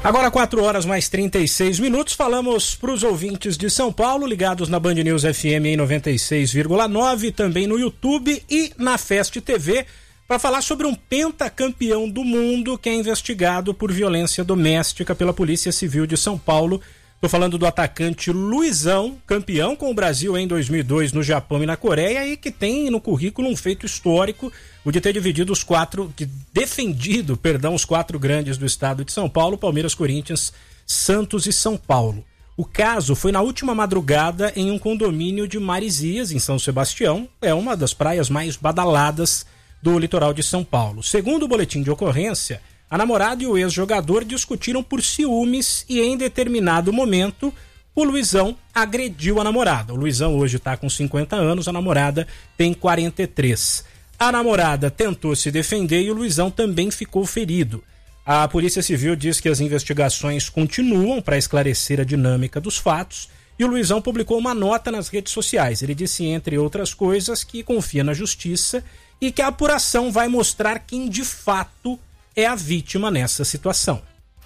Agora 4h mais 36. Falamos para os ouvintes de São Paulo, ligados na Band News FM em 96,9, também no YouTube e na Fest TV, para falar sobre um pentacampeão do mundo que é investigado por violência doméstica pela Polícia Civil de São Paulo. Estou falando do atacante Luizão, campeão com o Brasil em 2002 no Japão e na Coreia, e que tem no currículo um feito histórico, o de ter defendido os 4 grandes do estado de São Paulo: Palmeiras, Corinthians, Santos e São Paulo. O caso foi na última madrugada em um condomínio de Marizias, em São Sebastião. É uma das praias mais badaladas do litoral de São Paulo. Segundo o boletim de ocorrência, a namorada e o ex-jogador discutiram por ciúmes e, em determinado momento, o Luizão agrediu a namorada. O Luizão hoje está com 50 anos, a namorada tem 43. A namorada tentou se defender e o Luizão também ficou ferido. A Polícia Civil diz que as investigações continuam para esclarecer a dinâmica dos fatos, e o Luizão publicou uma nota nas redes sociais. Ele disse, entre outras coisas, que confia na justiça e que a apuração vai mostrar quem de fato é a vítima nessa situação.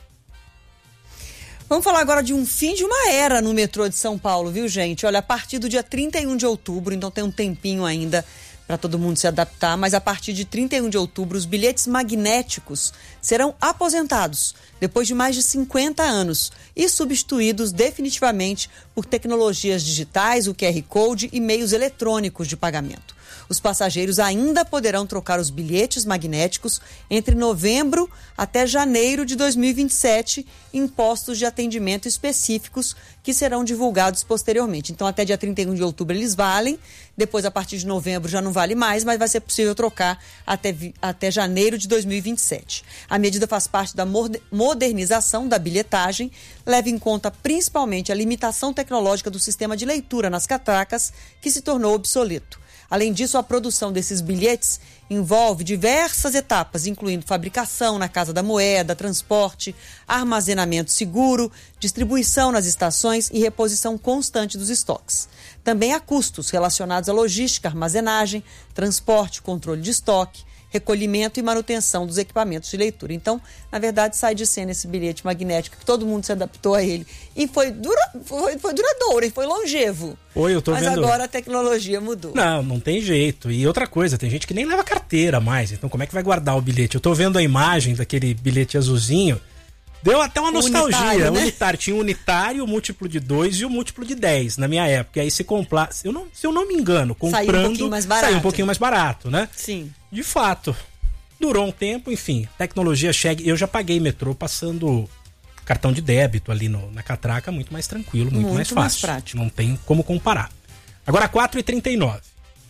Vamos falar agora de um fim de uma era no metrô de São Paulo, viu, gente? Olha, a partir do dia 31 de outubro, então tem um tempinho ainda para todo mundo se adaptar, mas a partir de 31 de outubro, os bilhetes magnéticos serão aposentados depois de mais de 50 anos e substituídos definitivamente por tecnologias digitais, o QR Code e meios eletrônicos de pagamento. Os passageiros ainda poderão trocar os bilhetes magnéticos entre novembro até janeiro de 2027 em postos de atendimento específicos que serão divulgados posteriormente. Então, até dia 31 de outubro eles valem, depois a partir de novembro já não vale mais, mas vai ser possível trocar até janeiro de 2027. A medida faz parte da modernização da bilhetagem, leva em conta principalmente a limitação tecnológica do sistema de leitura nas catracas, que se tornou obsoleto. Além disso, a produção desses bilhetes envolve diversas etapas, incluindo fabricação na Casa da Moeda, transporte, armazenamento seguro, distribuição nas estações e reposição constante dos estoques. Também há custos relacionados à logística, armazenagem, transporte, controle de estoque, recolhimento e manutenção dos equipamentos de leitura. Então, na verdade, sai de cena esse bilhete magnético, que todo mundo se adaptou a ele. E foi duradouro, e foi longevo. Mas agora a tecnologia mudou. Não tem jeito. E outra coisa, tem gente que nem leva carteira mais. Então, como é que vai guardar o bilhete? Eu tô vendo a imagem daquele bilhete azulzinho. Deu até uma nostalgia. Unitário, né? Tinha o unitário, o múltiplo de 2 e o múltiplo de 10 na minha época. E aí se eu não me engano, comprando, saiu um pouquinho mais barato, né? Sim. De fato, durou um tempo, enfim, tecnologia chega. Eu já paguei metrô passando cartão de débito ali na catraca, muito mais tranquilo, muito mais fácil. Mais prático. Não tem como comparar. Agora 4h39.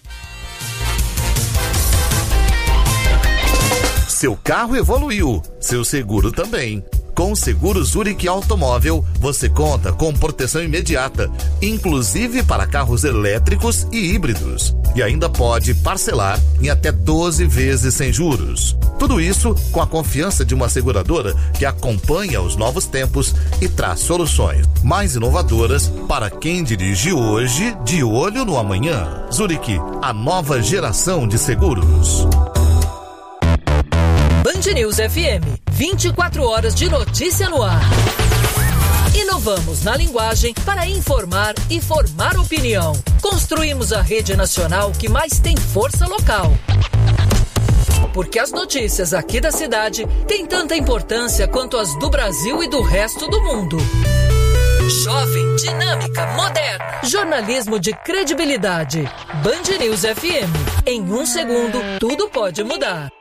Seu carro evoluiu, seu seguro também. Com o Seguro Zurich Automóvel, você conta com proteção imediata, inclusive para carros elétricos e híbridos. E ainda pode parcelar em até 12 vezes sem juros. Tudo isso com a confiança de uma seguradora que acompanha os novos tempos e traz soluções mais inovadoras para quem dirige hoje, de olho no amanhã. Zurich, a nova geração de seguros. Band News FM, 24 horas de notícia no ar. Inovamos na linguagem para informar e formar opinião. Construímos a rede nacional que mais tem força local. Porque as notícias aqui da cidade têm tanta importância quanto as do Brasil e do resto do mundo. Jovem, dinâmica, moderna. Jornalismo de credibilidade. Band News FM. Em 1 segundo, tudo pode mudar.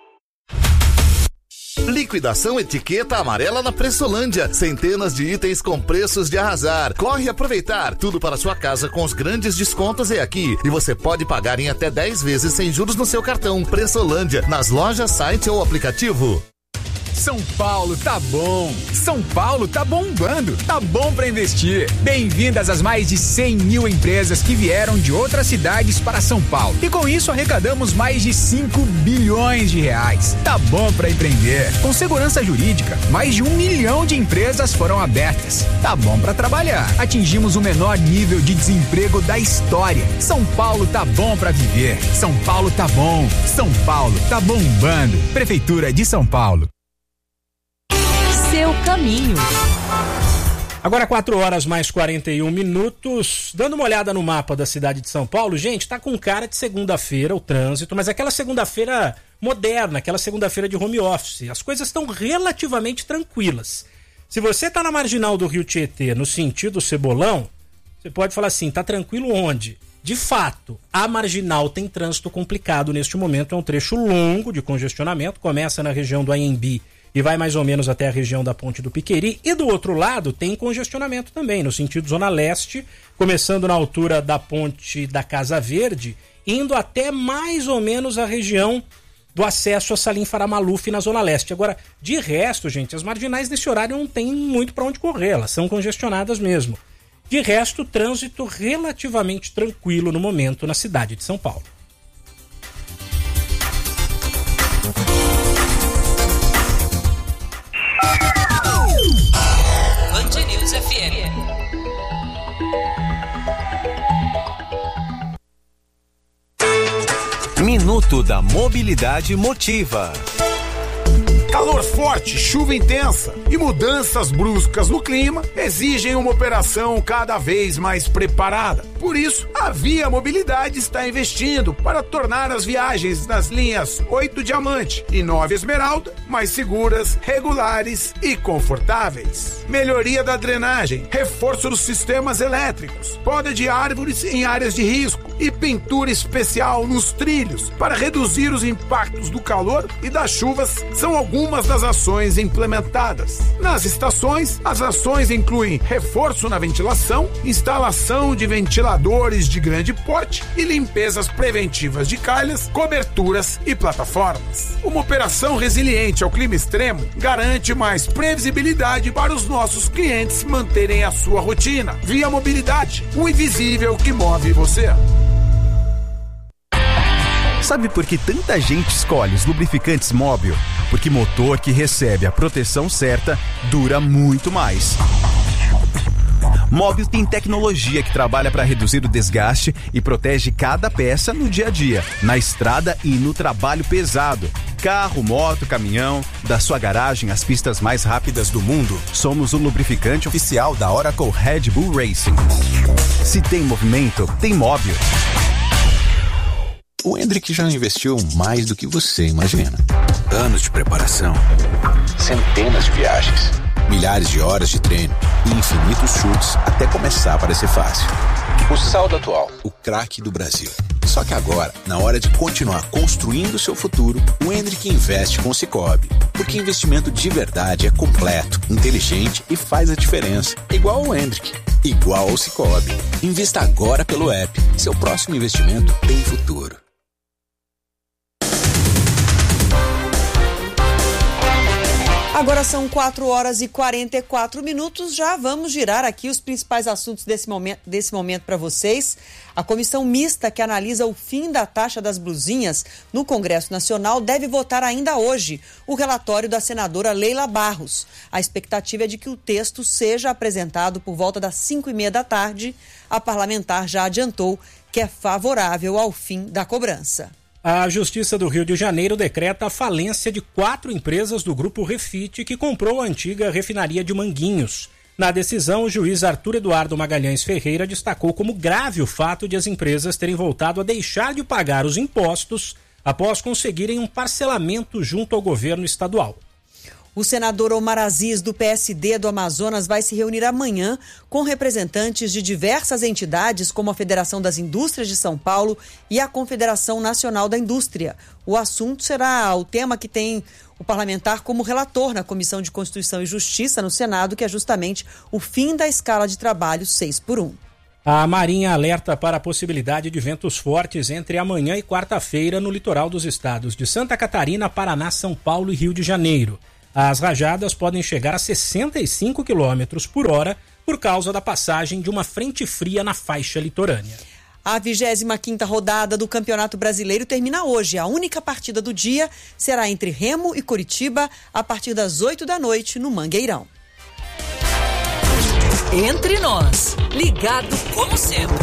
Liquidação etiqueta amarela na Pressolândia. Centenas de itens com preços de arrasar. Corre aproveitar. Tudo para sua casa com os grandes descontos é aqui. E você pode pagar em até 10 vezes sem juros no seu cartão. Pressolândia, nas lojas, site ou aplicativo. São Paulo tá bom. São Paulo tá bombando. Tá bom pra investir. Bem-vindas às mais de 100 mil empresas que vieram de outras cidades para São Paulo. E com isso arrecadamos mais de 5 bilhões de reais. Tá bom pra empreender. Com segurança jurídica, mais de 1 milhão de empresas foram abertas. Tá bom pra trabalhar. Atingimos o menor nível de desemprego da história. São Paulo tá bom pra viver. São Paulo tá bom. São Paulo tá bombando. Prefeitura de São Paulo. seu caminho. Agora 4 horas mais 41 minutos, dando uma olhada no mapa da cidade de São Paulo, gente, tá com cara de segunda-feira o trânsito, mas aquela segunda-feira moderna, aquela segunda-feira de home office, as coisas estão relativamente tranquilas. Se você tá na marginal do Rio Tietê, no sentido Cebolão, você pode falar assim, tá tranquilo onde? De fato, a marginal tem trânsito complicado neste momento, é um trecho longo de congestionamento, começa na região do Anhembi e vai mais ou menos até a região da Ponte do Piqueri, e do outro lado tem congestionamento também, no sentido Zona Leste, começando na altura da Ponte da Casa Verde, indo até mais ou menos a região do acesso a Salim Faramaluf na Zona Leste. Agora, de resto, gente, as marginais nesse horário não tem muito para onde correr, elas são congestionadas mesmo. De resto, trânsito relativamente tranquilo no momento na cidade de São Paulo. Band News FM. Minuto da Mobilidade Motiva. Calor forte, chuva intensa e mudanças bruscas no clima exigem uma operação cada vez mais preparada. Por isso, a Via Mobilidade está investindo para tornar as viagens nas linhas 8 Diamante e 9 Esmeralda mais seguras, regulares e confortáveis. Melhoria da drenagem, reforço dos sistemas elétricos, poda de árvores em áreas de risco e pintura especial nos trilhos para reduzir os impactos do calor e das chuvas são algumas das ações implementadas. Nas estações, as ações incluem reforço na ventilação, instalação de ventiladores de grande porte e limpezas preventivas de calhas, coberturas e plataformas. Uma operação resiliente ao clima extremo garante mais previsibilidade para os nossos clientes manterem a sua rotina. Via Mobilidade, o invisível que move você. Sabe por que tanta gente escolhe os lubrificantes Móbil? Porque motor que recebe a proteção certa dura muito mais. Móbil tem tecnologia que trabalha para reduzir o desgaste e protege cada peça no dia a dia, na estrada e no trabalho pesado. Carro, moto, caminhão, da sua garagem às pistas mais rápidas do mundo, somos o lubrificante oficial da Oracle Red Bull Racing. Se tem movimento, tem Móbil. O Hendrick já investiu mais do que você imagina. Anos de preparação, centenas de viagens, milhares de horas de treino e infinitos chutes até começar a parecer fácil. O saldo atual, o craque do Brasil. Só que agora, na hora de continuar construindo seu futuro, o Hendrick investe com o Sicoob. Porque investimento de verdade é completo, inteligente e faz a diferença. Igual ao Hendrick, igual ao Sicoob. Invista agora pelo app. Seu próximo investimento tem futuro. Agora são 4 horas e 44 minutos. Já vamos girar aqui os principais assuntos desse momento para vocês. A comissão mista que analisa o fim da taxa das blusinhas no Congresso Nacional deve votar ainda hoje o relatório da senadora Leila Barros. A expectativa é de que o texto seja apresentado por volta das 5h30 da tarde. A parlamentar já adiantou que é favorável ao fim da cobrança. A Justiça do Rio de Janeiro decreta a falência de 4 empresas do Grupo Refit que comprou a antiga refinaria de Manguinhos. Na decisão, o juiz Arthur Eduardo Magalhães Ferreira destacou como grave o fato de as empresas terem voltado a deixar de pagar os impostos após conseguirem um parcelamento junto ao governo estadual. O senador Omar Aziz, do PSD do Amazonas, vai se reunir amanhã com representantes de diversas entidades, como a Federação das Indústrias de São Paulo e a Confederação Nacional da Indústria. O assunto será o tema que tem o parlamentar como relator na Comissão de Constituição e Justiça no Senado, que é justamente o fim da escala de trabalho 6x1. A Marinha alerta para a possibilidade de ventos fortes entre amanhã e quarta-feira no litoral dos estados de Santa Catarina, Paraná, São Paulo e Rio de Janeiro. As rajadas podem chegar a 65 km por hora por causa da passagem de uma frente fria na faixa litorânea. A 25ª rodada do Campeonato Brasileiro termina hoje. A única partida do dia será entre Remo e Coritiba a partir das 8 da noite no Mangueirão. Entre nós, ligado como sempre.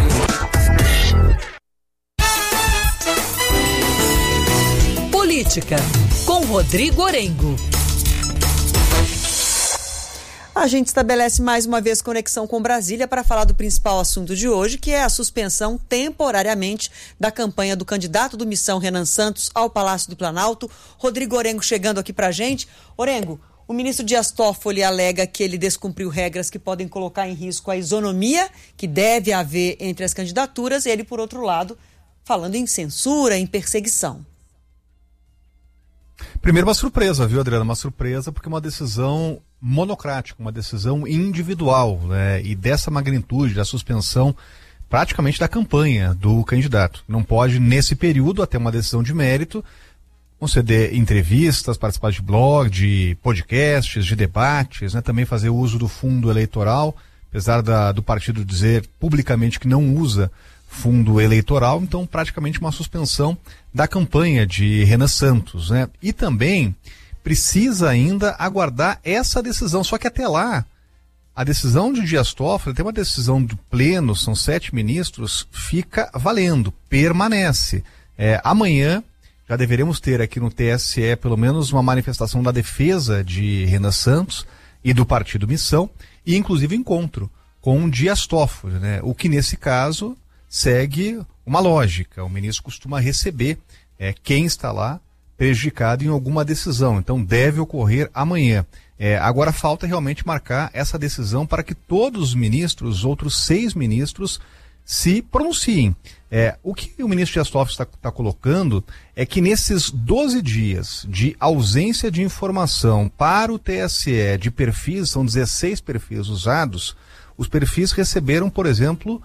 Política, com Rodrigo Orengo. A gente estabelece mais uma vez conexão com Brasília para falar do principal assunto de hoje, que é a suspensão temporariamente da campanha do candidato do Missão Renan Santos ao Palácio do Planalto. Rodrigo Orengo chegando aqui para a gente. Orengo, o ministro Dias Toffoli alega que ele descumpriu regras que podem colocar em risco a isonomia que deve haver entre as candidaturas, e ele, por outro lado, falando em censura, em perseguição. Primeiro, uma surpresa, viu, Adriana? Uma surpresa, porque é uma decisão monocrática, uma decisão individual, né? E dessa magnitude, da suspensão praticamente da campanha do candidato. Não pode, nesse período, até uma decisão de mérito, conceder entrevistas, participar de blog, de podcasts, de debates, né? Também fazer uso do fundo eleitoral, apesar do partido dizer publicamente que não usa fundo eleitoral, então praticamente uma suspensão da campanha de Renan Santos, né? E também precisa ainda aguardar essa decisão, só que até lá, a decisão de Dias Toffoli, tem uma decisão do pleno, são 7 ministros, fica valendo, permanece. Amanhã já deveremos ter aqui no TSE pelo menos uma manifestação da defesa de Renan Santos e do Partido Missão, e inclusive encontro com Dias Toffoli, né? O que nesse caso segue uma lógica, o ministro costuma receber quem está lá prejudicado em alguma decisão, então deve ocorrer amanhã. Agora falta realmente marcar essa decisão para que todos os ministros, outros 6 ministros, se pronunciem. O que o ministro Dias Toffoli está colocando é que nesses 12 dias de ausência de informação para o TSE de perfis, são 16 perfis usados, os perfis receberam, por exemplo,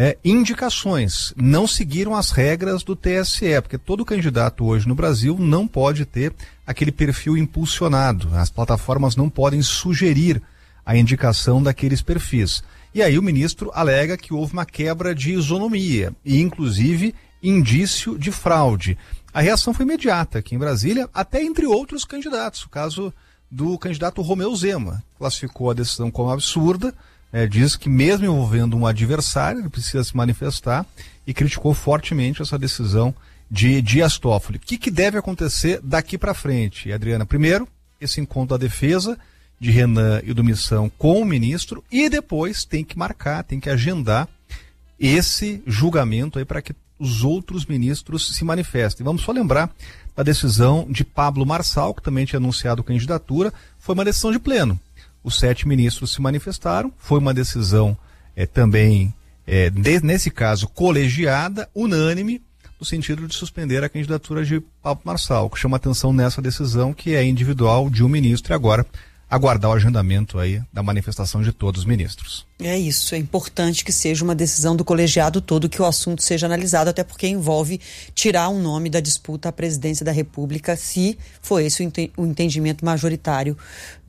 indicações, não seguiram as regras do TSE, porque todo candidato hoje no Brasil não pode ter aquele perfil impulsionado, as plataformas não podem sugerir a indicação daqueles perfis. E aí o ministro alega que houve uma quebra de isonomia e inclusive indício de fraude. A reação foi imediata aqui em Brasília, até entre outros candidatos, o caso do candidato Romeu Zema, classificou a decisão como absurda, diz que mesmo envolvendo um adversário, ele precisa se manifestar, e criticou fortemente essa decisão de Dias Toffoli. O que deve acontecer daqui para frente, Adriana? Primeiro, esse encontro da defesa de Renan e do Missão com o ministro, e depois tem que marcar, tem que agendar esse julgamento aí para que os outros ministros se manifestem. Vamos só lembrar da decisão de Pablo Marçal, que também tinha anunciado candidatura, foi uma decisão de pleno. Os 7 ministros se manifestaram, foi uma decisão também, nesse caso, colegiada, unânime, no sentido de suspender a candidatura de Pablo Marçal. O que chama atenção nessa decisão, que é individual de um ministro, e agora aguardar o agendamento aí da manifestação de todos os ministros. É isso, é importante que seja uma decisão do colegiado todo, que o assunto seja analisado, até porque envolve tirar um nome da disputa à presidência da República, se for esse o entendimento majoritário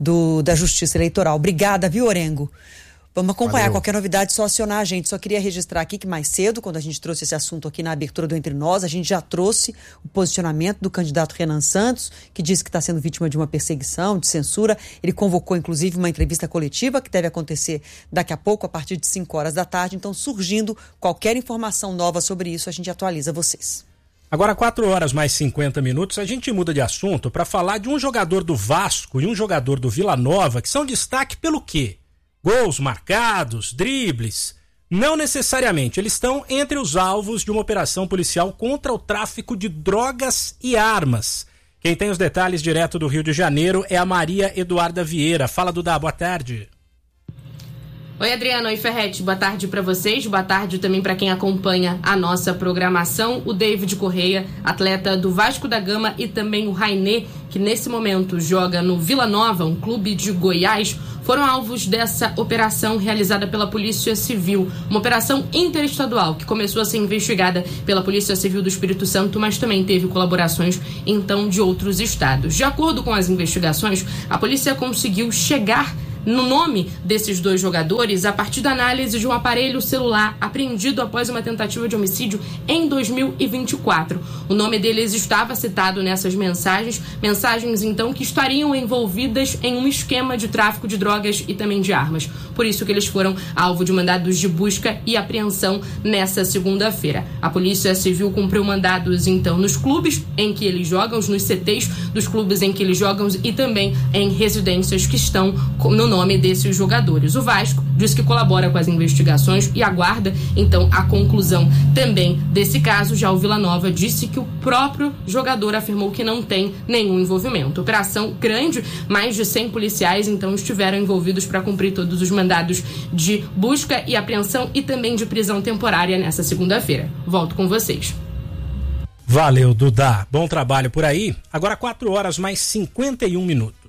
da Justiça Eleitoral. Obrigada, viu, Orengo? Vamos acompanhar. Valeu. Qualquer novidade, só acionar a gente. Só queria registrar aqui que mais cedo, quando a gente trouxe esse assunto aqui na abertura do Entre Nós, a gente já trouxe o posicionamento do candidato Renan Santos, que disse que está sendo vítima de uma perseguição, de censura. Ele convocou, inclusive, uma entrevista coletiva que deve acontecer daqui a pouco, a partir de 5 horas da tarde. Então, surgindo qualquer informação nova sobre isso, a gente atualiza vocês. Agora, 4 horas mais 50 minutos, a gente muda de assunto para falar de um jogador do Vasco e um jogador do Vila Nova que são destaque pelo quê? Gols marcados, dribles. Não necessariamente, eles estão entre os alvos de uma operação policial contra o tráfico de drogas e armas. Quem tem os detalhes direto do Rio de Janeiro é a Maria Eduarda Vieira. Fala, Duda, boa tarde. Oi, Adriano. Oi, Ferretti. Boa tarde para vocês. Boa tarde também para quem acompanha a nossa programação. O David Correia, atleta do Vasco da Gama, e também o Rainê, que nesse momento joga no Vila Nova, um clube de Goiás, foram alvos dessa operação realizada pela Polícia Civil. Uma operação interestadual que começou a ser investigada pela Polícia Civil do Espírito Santo, mas também teve colaborações, então, de outros estados. De acordo com as investigações, a polícia conseguiu chegar no nome desses 2 jogadores a partir da análise de um aparelho celular apreendido após uma tentativa de homicídio em 2024. O nome deles estava citado nessas mensagens então que estariam envolvidas em um esquema de tráfico de drogas e também de armas. Por isso que eles foram alvo de mandados de busca e apreensão nessa segunda-feira. A Polícia Civil cumpriu mandados então nos clubes em que eles jogam, nos CTs dos clubes em que eles jogam e também em residências que estão no nome nome desses jogadores. O Vasco diz que colabora com as investigações e aguarda, então, a conclusão também desse caso. Já o Vila Nova disse que o próprio jogador afirmou que não tem nenhum envolvimento. Operação grande, mais de 100 policiais, então, estiveram envolvidos para cumprir todos os mandados de busca e apreensão e também de prisão temporária nessa segunda-feira. Volto com vocês. Valeu, Duda. Bom trabalho por aí. Agora 4 horas mais 51 minutos.